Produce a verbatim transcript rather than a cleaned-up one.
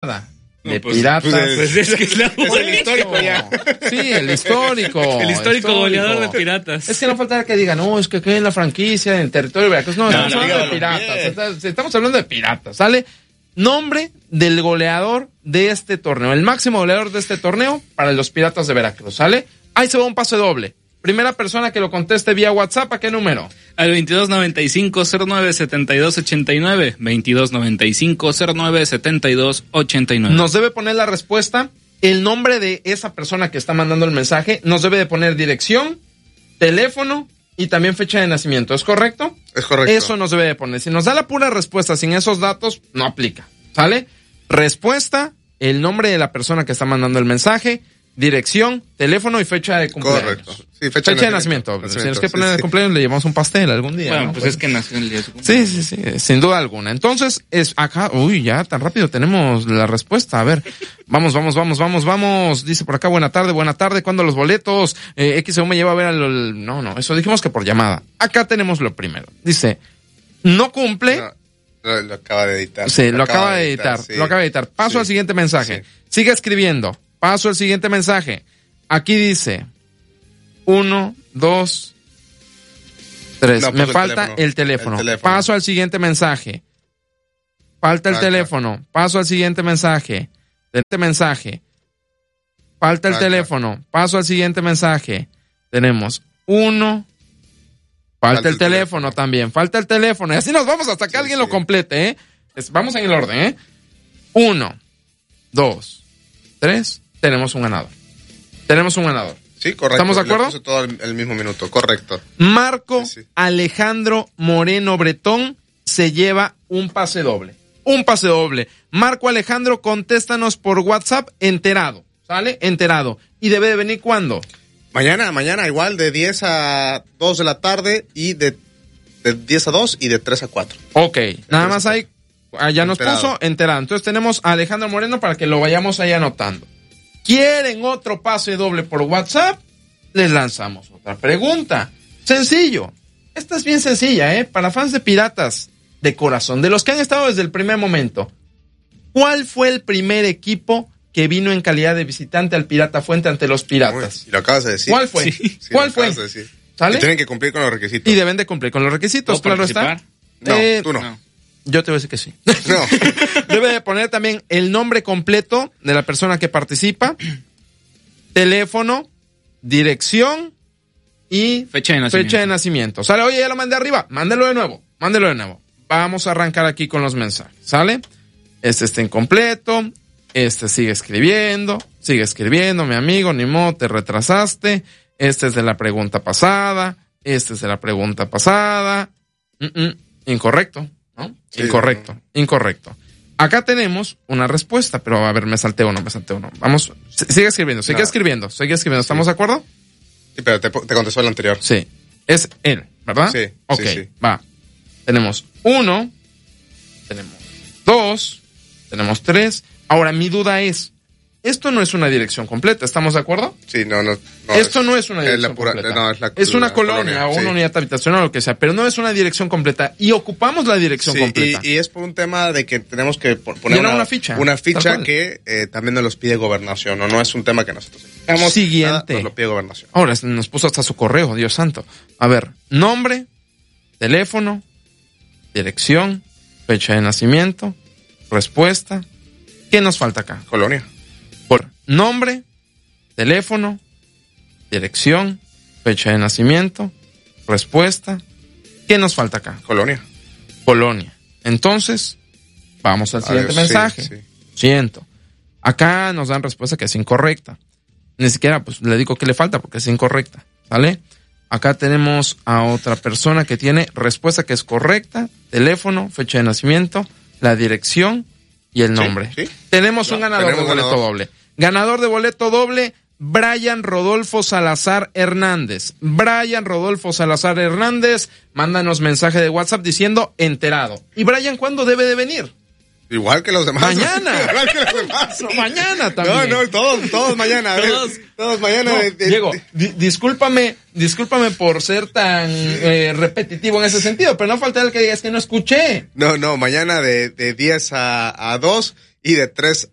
de no, pues, piratas. Pues, pues es, que es, la es el histórico ya. Sí, el histórico. El histórico, histórico goleador de piratas. Es que no falta que digan, no, es que aquí en la franquicia, en el territorio de Veracruz. No, no estamos no, hablando no, de piratas. Estamos hablando de piratas, ¿sale? Nombre del goleador de este torneo, el máximo goleador de este torneo para los Piratas de Veracruz, ¿sale? Ahí se va un pase doble. Primera persona que lo conteste vía WhatsApp, ¿a qué número? Al veintidós noventa y cinco cero nueve setenta y dos ochenta y nueve, veintidós noventa y cinco cero nueve setenta y dos ochenta y nueve. Nos debe poner la respuesta, el nombre de esa persona que está mandando el mensaje, nos debe de poner dirección, teléfono y también fecha de nacimiento, ¿es correcto? Es correcto. Eso nos debe de poner. Si nos da la pura respuesta sin esos datos, no aplica, ¿sale? Respuesta, el nombre de la persona que está mandando el mensaje, dirección, teléfono y fecha de cumpleaños. Correcto. Sí, fecha, fecha de nacimiento. De nacimiento. Si nos quiere poner sí, el cumpleaños, sí. Le llevamos un pastel algún día. Bueno, ¿no? pues, pues es que nació el día de su cumpleaños. Sí, sí, sí, sin duda alguna. Entonces, es acá, uy, ya tan rápido tenemos la respuesta. A ver, vamos, vamos, vamos, vamos, vamos. Dice por acá, buena tarde, buena tarde. ¿Cuándo los boletos? Eh, X O me lleva a ver al... No, no, eso dijimos que por llamada. Acá tenemos lo primero. Dice, no cumple... No. Lo, lo acaba de editar. Sí, lo, lo acaba, acaba de editar. editar sí. Lo acaba de editar. Paso sí. al siguiente mensaje. Sí. Sigue escribiendo. Paso al siguiente mensaje. Aquí dice uno, dos, tres. No, Me falta el teléfono. El, teléfono. el teléfono. Paso al siguiente mensaje. Falta el Falta. teléfono. Paso al siguiente mensaje. Este mensaje. Falta el Falta. teléfono. Paso al siguiente mensaje. Tenemos uno. Falta, Falta el, el teléfono, teléfono también. Falta el teléfono. Y así nos vamos hasta que sí, alguien sí. lo complete, ¿eh? Vamos en el orden, ¿eh? Uno, dos, tres. Tenemos un ganador. Tenemos un ganador. Sí, correcto. ¿Estamos de acuerdo? Le puse todo el, el mismo minuto, correcto. Marco sí, sí. Alejandro Moreno Bretón se lleva un pase doble. Un pase doble. Marco Alejandro, contéstanos por WhatsApp enterado. ¿Sale? Enterado. ¿Y debe de venir cuándo? Mañana, mañana igual de diez a dos de la tarde y de, de diez a dos y de tres a cuatro. Ok, nada más hay, allá nos enterado. puso enterado. Entonces tenemos a Alejandro Moreno para que lo vayamos ahí anotando. ¿Quieren otro pase doble por WhatsApp? Les lanzamos otra pregunta. Sencillo. Esta es bien sencilla, ¿eh? Para fans de Piratas de corazón, de los que han estado desde el primer momento. ¿Cuál fue el primer equipo que vino en calidad de visitante al Pirata Fuente ante los Piratas? Uy, y lo acabas de decir. ¿Cuál fue? Sí, ¿Cuál fue? De ¿Sale? Y tienen que cumplir con los requisitos. Y deben de cumplir con los requisitos, claro está. No, eh, tú no. no. Yo te voy a decir que sí. No. Debe de poner también el nombre completo de la persona que participa, teléfono, dirección y fecha de nacimiento. Fecha de nacimiento. ¿Sale? Oye, ya lo mandé arriba. Mándelo de nuevo. Mándelo de nuevo. Vamos a arrancar aquí con los mensajes. ¿Sale? Este está incompleto. Este sigue escribiendo, sigue escribiendo, mi amigo, ni modo, te retrasaste. Este es de la pregunta pasada, este es de la pregunta pasada. Mm-mm. Incorrecto, ¿no? Sí, incorrecto, no. incorrecto. Acá tenemos una respuesta, pero a ver, me salteo uno, me salteo uno. Vamos, sigue escribiendo, sigue no. escribiendo, sigue escribiendo. ¿Estamos sí. de acuerdo? Sí, pero te, te contestó el anterior. Sí, es él, ¿verdad? Sí. Ok, sí, sí. va. Tenemos uno, tenemos dos, tenemos tres. Ahora, mi duda es, esto no es una dirección completa, ¿estamos de acuerdo? Sí, no, no. no esto es, no es una dirección es pura, completa. No, es, la, es una la colonia, colonia o una sí. unidad habitacional o lo que sea, pero no es una dirección completa. Y ocupamos la dirección sí, completa. Y, y es por un tema de que tenemos que poner una, una ficha. Una ficha que eh, también nos los pide Gobernación, ¿no? No es un tema que nosotros hagamos. Siguiente. Nada, nos lo pide Gobernación. Ahora, nos puso hasta su correo, Dios santo. A ver, nombre, teléfono, dirección, fecha de nacimiento, respuesta. ¿Qué nos falta acá? Colonia. Por nombre, teléfono, dirección, fecha de nacimiento, respuesta. ¿Qué nos falta acá? Colonia. Colonia. Entonces, vamos al siguiente Adiós, mensaje. Sí, sí. Siento. Acá nos dan respuesta que es incorrecta. Ni siquiera pues le digo que le falta porque es incorrecta. ¿Vale? Acá tenemos a otra persona que tiene respuesta que es correcta, teléfono, fecha de nacimiento, la dirección y el nombre. Sí, sí. Tenemos no, un ganador tenemos de boleto ganador. doble. Ganador de boleto doble, Brian Rodolfo Salazar Hernández. Brian Rodolfo Salazar Hernández, mándanos mensaje de WhatsApp diciendo enterado. ¿Y Brian cuándo debe de venir? Igual que los demás. Mañana. Igual que los demás. No, mañana también. No, no, todos, todos mañana. Todos, todos mañana. No, de, de, Diego, di, discúlpame, discúlpame por ser tan eh, repetitivo en ese sentido, pero no falta el que digas que no escuché. No, no, mañana de, de diez a, a dos y de tres